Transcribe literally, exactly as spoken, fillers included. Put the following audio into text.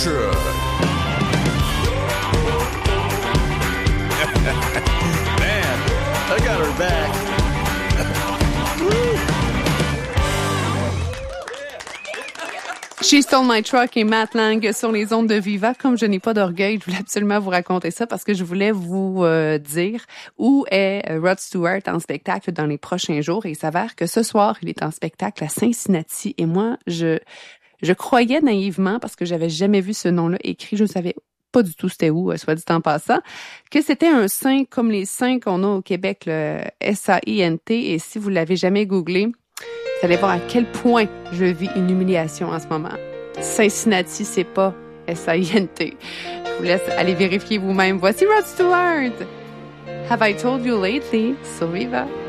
truck. Man, I got her back. She Stole My Truck et Matt Lang sur les ondes de Viva. Comme je n'ai pas d'orgueil, je voulais absolument vous raconter ça parce que je voulais vous euh, dire où est Rod Stewart en spectacle dans les prochains jours. Et il s'avère que ce soir, il est en spectacle à Cincinnati. Et moi, je je croyais naïvement, parce que j'avais jamais vu ce nom-là écrit, je ne savais pas du tout c'était où, soit dit en passant, que c'était un saint comme les saints qu'on a au Québec, le S A I N T. Et si vous l'avez jamais googlé, vous allez voir à quel point je vis une humiliation en ce moment. Cincinnati, c'est pas S A I N T. Je vous laisse aller vérifier vous-même. Voici Rod Stewart. Have I told you lately? Sur Viva.